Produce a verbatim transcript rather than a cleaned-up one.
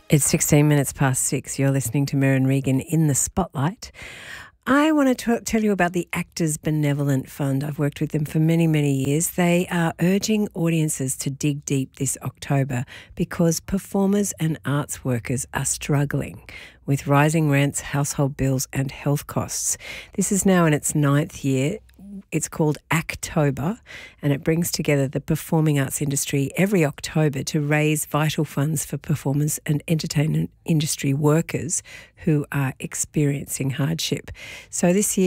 It's sixteen minutes past six. You're listening to Merryn Regan in the Spotlight. I want to talk, tell you about the Actors Benevolent Fund. I've worked with them for many, many years. They are urging audiences to dig deep this October because performers and arts workers are struggling with rising rents, household bills and health costs. This is now in its ninth year. It's called Actober, and it brings together the performing arts industry every October to raise vital funds for performance and entertainment industry workers who are experiencing hardship. So this year,